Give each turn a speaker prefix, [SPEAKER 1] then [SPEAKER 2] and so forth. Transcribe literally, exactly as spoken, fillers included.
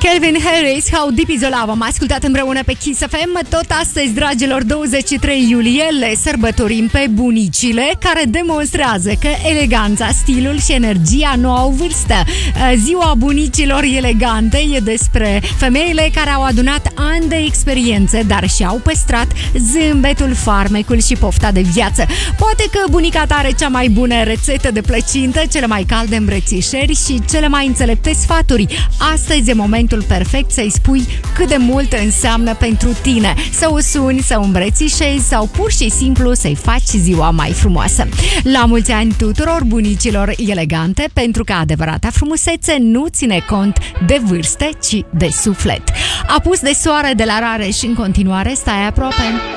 [SPEAKER 1] Calvin Harris, How Deep Is Your Love, am ascultat împreună pe Kiss F M. Tot astăzi, dragilor, douăzeci și trei iulie, le sărbătorim pe bunicile, care demonstrează că eleganța, stilul și energia nu au vârstă. Ziua bunicilor elegante e despre femeile care au adunat ani de experiențe, dar și-au păstrat zâmbetul, farmecul și pofta de viață. Poate că bunica ta are cea mai bună rețetă de plăcintă, cele mai calde îmbrățișări și cele mai înțelepte sfaturi. Astăzi e momentul perfect să-i spui cât de mult înseamnă pentru tine. Să o suni, să o îmbrățișezi sau pur și simplu să-i faci ziua mai frumoasă. La mulți ani tuturor bunicilor elegante, pentru că adevărata frumusețe nu ține cont de vârstă, ci de suflet. Apus de soare de la Rareș, în continuare stai aproape.